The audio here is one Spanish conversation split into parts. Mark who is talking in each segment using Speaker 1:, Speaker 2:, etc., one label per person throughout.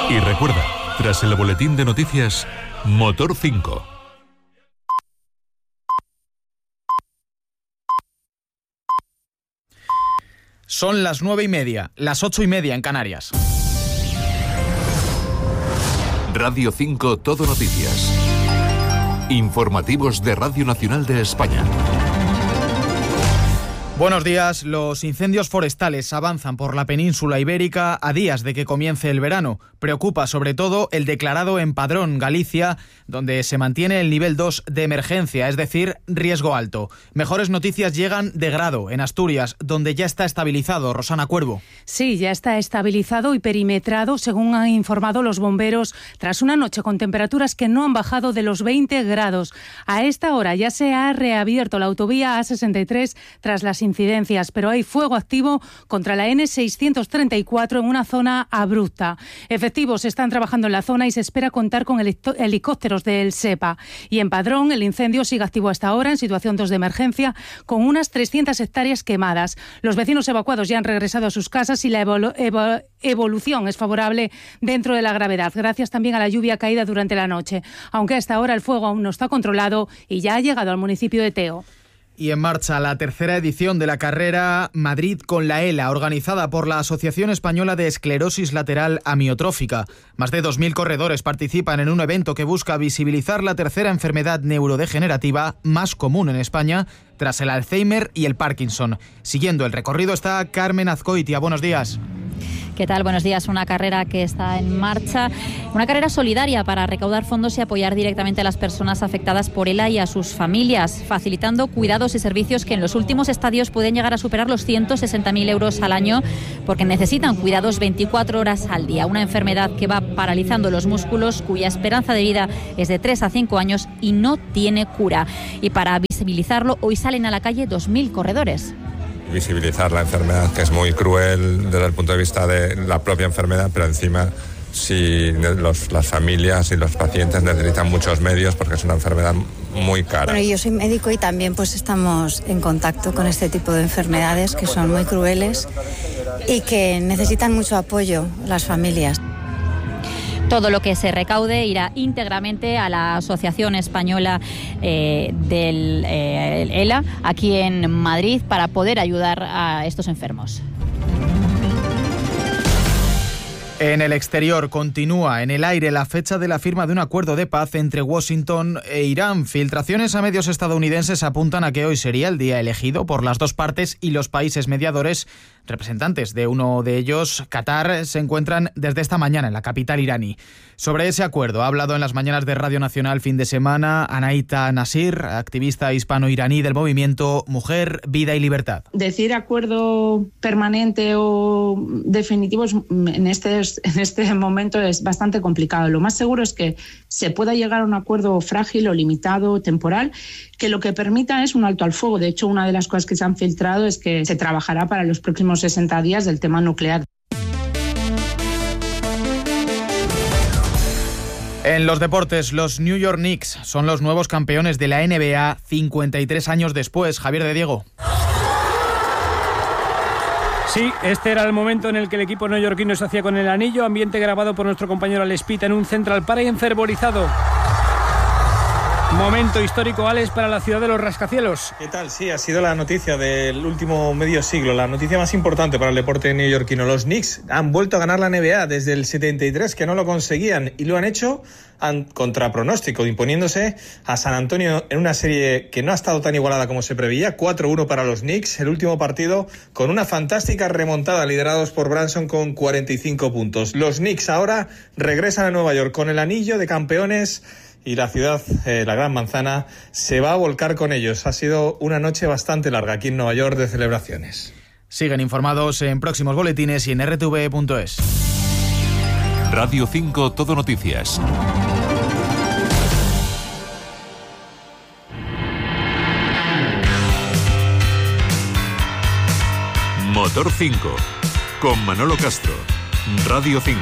Speaker 1: Y recuerda, tras el boletín de noticias, Motor 5.
Speaker 2: Son las 9:30, las 8:30 en Canarias.
Speaker 1: Radio 5 Todo Noticias. Informativos de Radio Nacional de España.
Speaker 2: Buenos días. Los incendios forestales avanzan por la península ibérica a días de que comience el verano. Preocupa sobre todo el declarado en Padrón, Galicia, donde se mantiene el nivel 2 de emergencia, es decir, riesgo alto. Mejores noticias llegan de Grado, en Asturias, donde ya está estabilizado. Rosana Cuervo.
Speaker 3: Sí, ya está estabilizado y perimetrado, según han informado los bomberos, tras una noche con temperaturas que no han bajado de los 20 grados. A esta hora ya se ha reabierto la autovía A63 tras las incidencias, pero hay fuego activo contra la N634 en una zona abrupta. Efectivos están trabajando en la zona y se espera contar con helicópteros del SEPA. Y en Padrón el incendio sigue activo hasta ahora en situación 2 de emergencia con unas 300 hectáreas quemadas. Los vecinos evacuados ya han regresado a sus casas y la evolución es favorable dentro de la gravedad, gracias también a la lluvia caída durante la noche. Aunque hasta ahora el fuego aún no está controlado y ya ha llegado al municipio de Teo.
Speaker 2: Y en marcha la tercera edición de la carrera Madrid con la ELA, organizada por la Asociación Española de Esclerosis Lateral Amiotrófica. Más de 2.000 corredores participan en un evento que busca visibilizar la tercera enfermedad neurodegenerativa más común en España, tras el Alzheimer y el Parkinson. Siguiendo el recorrido está Carmen Azcoitia. Buenos días.
Speaker 4: ¿Qué tal? Buenos días. Una carrera que está en marcha, una carrera solidaria para recaudar fondos y apoyar directamente a las personas afectadas por ELA y a sus familias, facilitando cuidados y servicios que en los últimos estadios pueden llegar a superar los 160.000 euros al año, porque necesitan cuidados 24 horas al día. Una enfermedad que va paralizando los músculos, cuya esperanza de vida es de 3 a 5 años y no tiene cura. Y para visibilizarlo, hoy salen a la calle 2.000 corredores.
Speaker 5: Visibilizar la enfermedad, que es muy cruel desde el punto de vista de la propia enfermedad, pero encima si las familias y los pacientes necesitan muchos medios porque es una enfermedad muy cara.
Speaker 6: Bueno, yo soy médico y también pues estamos en contacto con este tipo de enfermedades que son muy crueles y que necesitan mucho apoyo las familias.
Speaker 4: Todo lo que se recaude irá íntegramente a la Asociación Española del ELA, aquí en Madrid, para poder ayudar a estos enfermos.
Speaker 2: En el exterior continúa en el aire la fecha de la firma de un acuerdo de paz entre Washington e Irán. Filtraciones a medios estadounidenses apuntan a que hoy sería el día elegido por las dos partes y los países mediadores. Representantes de uno de ellos, Qatar, se encuentran desde esta mañana en la capital iraní. Sobre ese acuerdo ha hablado en las mañanas de Radio Nacional fin de semana Anaita Nasir, activista hispano-iraní del movimiento Mujer, Vida y Libertad.
Speaker 7: Decir acuerdo permanente o definitivo en este momento es bastante complicado. Lo más seguro es que se pueda llegar a un acuerdo frágil o limitado, temporal, que lo que permita es un alto al fuego. De hecho, una de las cosas que se han filtrado es que se trabajará para los próximos 60 días del tema nuclear.
Speaker 2: En los deportes, los New York Knicks son los nuevos campeones de la NBA 53 años después. Javier de Diego.
Speaker 8: Sí, este era el momento en el que el equipo neoyorquino se hacía con el anillo, ambiente grabado por nuestro compañero Alex Pita en un Central Park enfervorizado. Momento histórico, Alex, para la ciudad de los rascacielos.
Speaker 9: ¿Qué tal? Sí, ha sido la noticia del último medio siglo, la noticia más importante para el deporte neoyorquino. Los Knicks han vuelto a ganar la NBA desde el 73, que no lo conseguían, y lo han hecho contra pronóstico, imponiéndose a San Antonio en una serie que no ha estado tan igualada como se preveía, 4-1 para los Knicks, el último partido con una fantástica remontada, liderados por Branson con 45 puntos. Los Knicks ahora regresan a Nueva York con el anillo de campeones, y la ciudad, la Gran Manzana, se va a volcar con ellos. Ha sido una noche bastante larga aquí en Nueva York de celebraciones.
Speaker 2: Siguen informados en próximos boletines y en rtv.es.
Speaker 1: Radio 5 Todo Noticias. Motor 5 con Manolo Castro. Radio 5.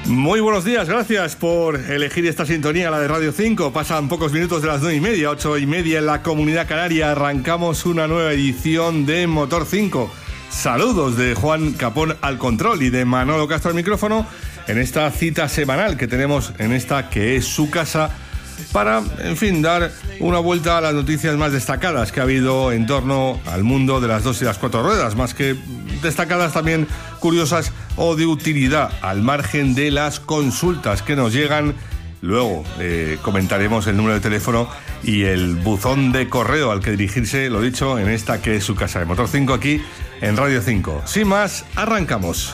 Speaker 10: Muy buenos días, gracias por elegir esta sintonía, la de Radio 5. Pasan pocos minutos de las 9:30, 8:30 en la Comunidad Canaria. Arrancamos una nueva edición de Motor 5. Saludos de Juan Capón al control y de Manolo Castro al micrófono en esta cita semanal que tenemos en esta que es su casa para, en fin, dar una vuelta a las noticias más destacadas que ha habido en torno al mundo de las 2 y las 4 ruedas, más que destacadas también curiosas o de utilidad, al margen de las consultas que nos llegan. Luego comentaremos el número de teléfono y el buzón de correo al que dirigirse, lo dicho, en esta que es su casa de Motor 5 aquí en Radio 5. Sin más, arrancamos.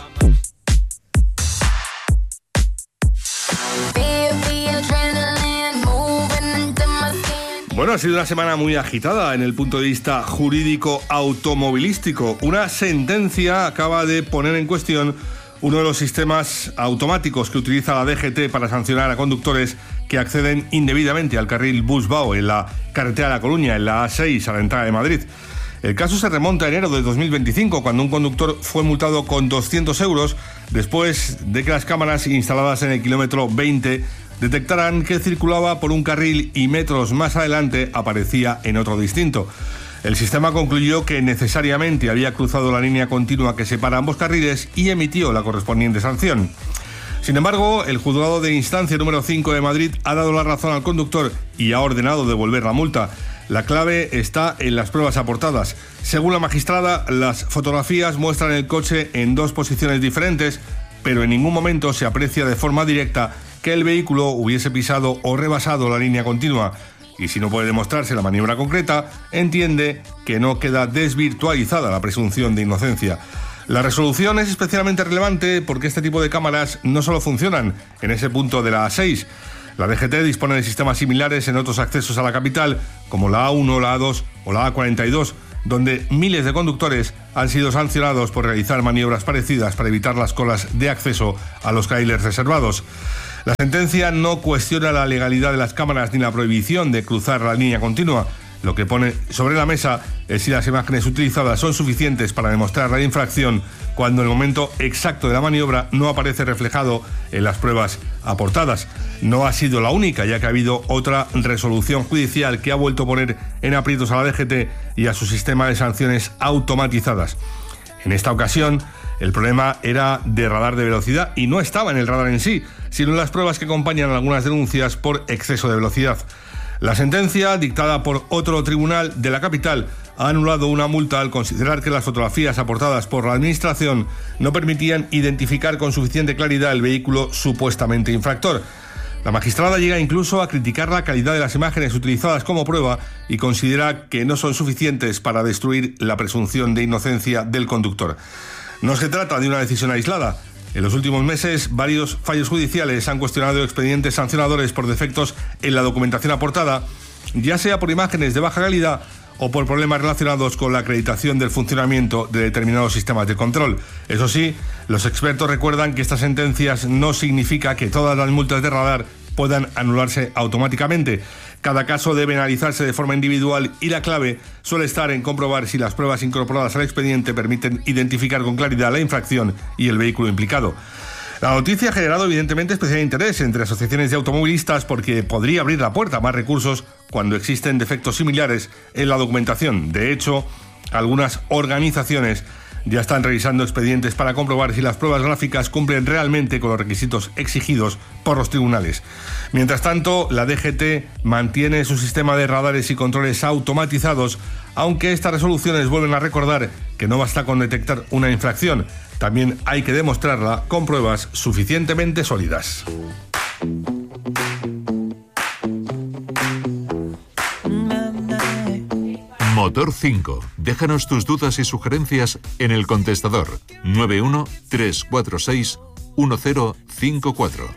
Speaker 10: Bueno, ha sido una semana muy agitada en el punto de vista jurídico automovilístico. Una sentencia acaba de poner en cuestión uno de los sistemas automáticos que utiliza la DGT para sancionar a conductores que acceden indebidamente al carril Bus-Vao en la carretera de La Coruña, en la A6, a la entrada de Madrid. El caso se remonta a enero de 2025, cuando un conductor fue multado con 200 euros después de que las cámaras instaladas en el kilómetro 20 detectaran que circulaba por un carril y metros más adelante aparecía en otro distinto. El sistema concluyó que necesariamente había cruzado la línea continua que separa ambos carriles y emitió la correspondiente sanción. Sin embargo, el juzgado de instancia número 5 de Madrid ha dado la razón al conductor y ha ordenado devolver la multa. La clave está en las pruebas aportadas. Según la magistrada, las fotografías muestran el coche en dos posiciones diferentes, pero en ningún momento se aprecia de forma directa que el vehículo hubiese pisado o rebasado la línea continua. Y si no puede demostrarse la maniobra concreta, entiende que no queda desvirtualizada la presunción de inocencia. La resolución es especialmente relevante porque este tipo de cámaras no solo funcionan en ese punto de la A6. La DGT dispone de sistemas similares en otros accesos a la capital, como la A1, la A2 o la A42, donde miles de conductores han sido sancionados por realizar maniobras parecidas para evitar las colas de acceso a los carriles reservados. La sentencia no cuestiona la legalidad de las cámaras ni la prohibición de cruzar la línea continua. Lo que pone sobre la mesa es si las imágenes utilizadas son suficientes para demostrar la infracción cuando el momento exacto de la maniobra no aparece reflejado en las pruebas aportadas. No ha sido la única, ya que ha habido otra resolución judicial que ha vuelto a poner en aprietos a la DGT y a su sistema de sanciones automatizadas. En esta ocasión, el problema era de radar de velocidad y no estaba en el radar en sí, sino en las pruebas que acompañan algunas denuncias por exceso de velocidad. La sentencia, dictada por otro tribunal de la capital, ha anulado una multa al considerar que las fotografías aportadas por la Administración no permitían identificar con suficiente claridad el vehículo supuestamente infractor. La magistrada llega incluso a criticar la calidad de las imágenes utilizadas como prueba y considera que no son suficientes para destruir la presunción de inocencia del conductor. No se trata de una decisión aislada. En los últimos meses, varios fallos judiciales han cuestionado expedientes sancionadores por defectos en la documentación aportada, ya sea por imágenes de baja calidad o por problemas relacionados con la acreditación del funcionamiento de determinados sistemas de control. Eso sí, los expertos recuerdan que estas sentencias no significa que todas las multas de radar puedan anularse automáticamente. Cada caso debe analizarse de forma individual y la clave suele estar en comprobar si las pruebas incorporadas al expediente permiten identificar con claridad la infracción y el vehículo implicado. La noticia ha generado evidentemente especial interés entre asociaciones de automovilistas porque podría abrir la puerta a más recursos cuando existen defectos similares en la documentación. De hecho, algunas organizaciones ya están revisando expedientes para comprobar si las pruebas gráficas cumplen realmente con los requisitos exigidos por los tribunales. Mientras tanto, la DGT mantiene su sistema de radares y controles automatizados, aunque estas resoluciones vuelven a recordar que no basta con detectar una infracción, también hay que demostrarla con pruebas suficientemente sólidas.
Speaker 1: Motor 5. Déjanos tus dudas y sugerencias en el contestador 91 346 1054.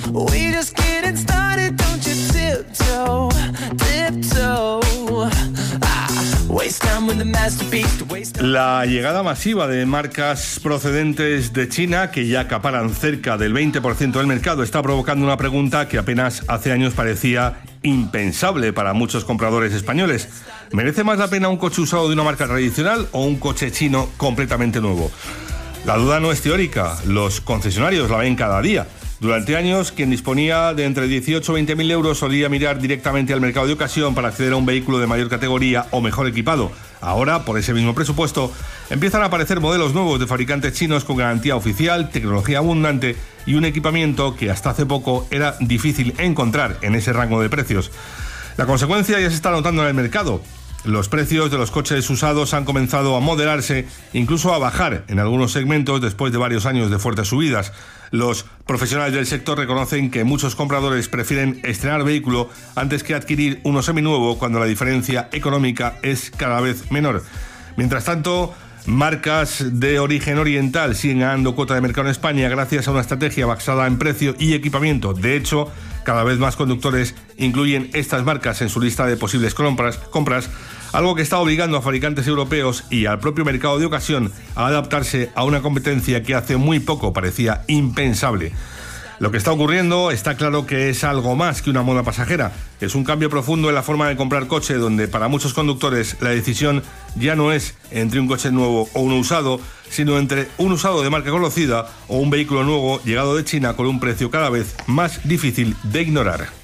Speaker 10: La llegada masiva de marcas procedentes de China, que ya acaparan cerca del 20% del mercado, está provocando una pregunta que apenas hace años parecía impensable para muchos compradores españoles. ¿Merece más la pena un coche usado de una marca tradicional o un coche chino completamente nuevo? La duda no es teórica, los concesionarios la ven cada día. Durante años, quien disponía de entre 18 o 20.000 euros solía mirar directamente al mercado de ocasión para acceder a un vehículo de mayor categoría o mejor equipado. Ahora, por ese mismo presupuesto, empiezan a aparecer modelos nuevos de fabricantes chinos con garantía oficial, tecnología abundante y un equipamiento que hasta hace poco era difícil encontrar en ese rango de precios. La consecuencia ya se está notando en el mercado. Los precios de los coches usados han comenzado a moderarse, incluso a bajar en algunos segmentos después de varios años de fuertes subidas. Los profesionales del sector reconocen que muchos compradores prefieren estrenar vehículo antes que adquirir uno seminuevo cuando la diferencia económica es cada vez menor. Mientras tanto, marcas de origen oriental siguen ganando cuota de mercado en España gracias a una estrategia basada en precio y equipamiento. De hecho, cada vez más conductores incluyen estas marcas en su lista de posibles compras, algo que está obligando a fabricantes europeos y al propio mercado de ocasión a adaptarse a una competencia que hace muy poco parecía impensable. Lo que está ocurriendo está claro que es algo más que una moda pasajera. Es un cambio profundo en la forma de comprar coche, donde para muchos conductores la decisión ya no es entre un coche nuevo o uno usado, sino entre un usado de marca conocida o un vehículo nuevo llegado de China con un precio cada vez más difícil de ignorar.